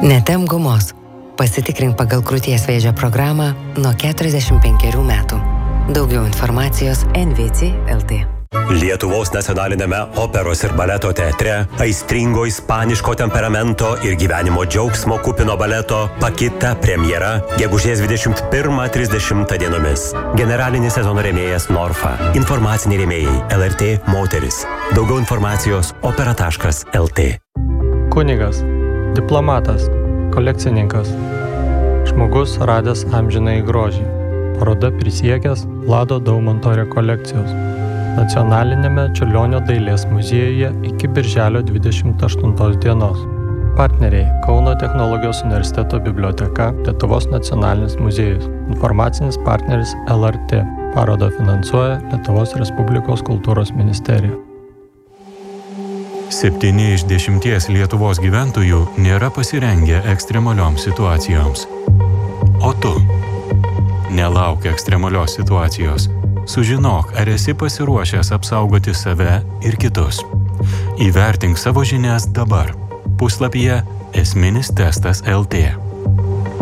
Netempk gumos. Pasitikrink pagal krūties vėžio programą nuo 45 metų. Daugiau informacijos NVC.lt. Lietuvos nacionalinėme operos ir baleto teatre aistringo ispaniško temperamento ir gyvenimo džiaugsmo kupino baleto Pakita premjera gegužės 21-30 dienomis. Generalinis sezono rėmėjas Norfa. Informaciniai rėmėjai LRT Moteris. Daugiau informacijos opera.lt. Kunigas, diplomatas, kolekcininkas, žmogus radęs amžinąjį grožį. Paroda prisiekęs Vlado Daumanto rekolekcijos. Nacionalinėme Čiurlionio dailės muziejuje iki birželio 28 dienos. Partneriai Kauno technologijos universiteto biblioteka, Lietuvos nacionalinis muziejus. Informacinis partneris LRT. Parodą finansuoja Lietuvos Respublikos kultūros ministerija. 7 iš 10 Lietuvos gyventojų nėra pasirengę ekstremalioms situacijoms. O tu? Nelauk ekstremalios situacijos. Sužinok, ar esi pasiruošęs apsaugoti save ir kitus. Įvertink savo žinias dabar. Puslapyje esminis testas LT.